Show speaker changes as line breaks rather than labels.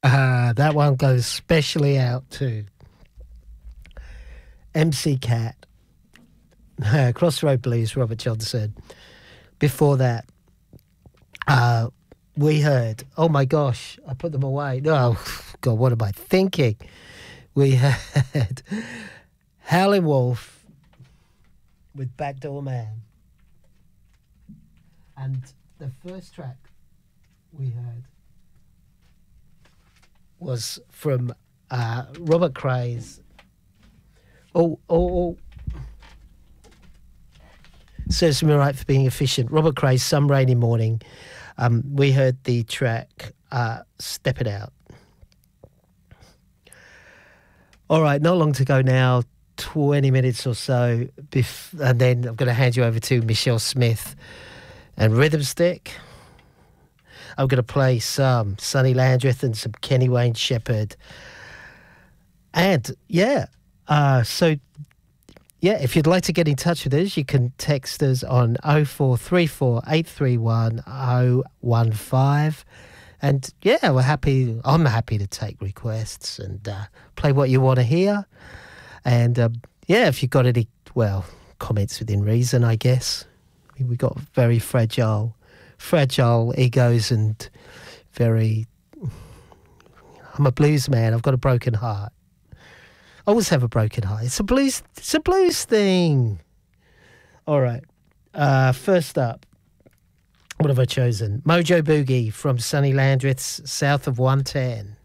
That one goes specially out to MC Cat, Crossroad Blues, Robert Johnson. Before that, we heard, oh my gosh, I put them away. No, God, what am I thinking? We had Howlin' Wolf with Backdoor Man. And the first track we heard was from Robert Cray's Serves Me Right for Being Efficient. Robert Cray's Some Rainy Morning. We heard the track Step It Out. All right, not long to go now, 20 minutes or so, and then I'm going to hand you over to Michelle Smith and Rhythm Stick. I'm going to play some Sonny Landreth and some Kenny Wayne Shepherd. And, if you'd like to get in touch with us, you can text us on 0434 831 015. And, I'm happy to take requests and play what you want to hear. And, if you've got any, comments within reason, I guess. I mean, we've got very fragile egos and I'm a blues man. I've got a broken heart. I always have a broken heart. It's a blues thing. All right. First up, what have I chosen? Mojo Boogie from Sonny Landreth's South of 110.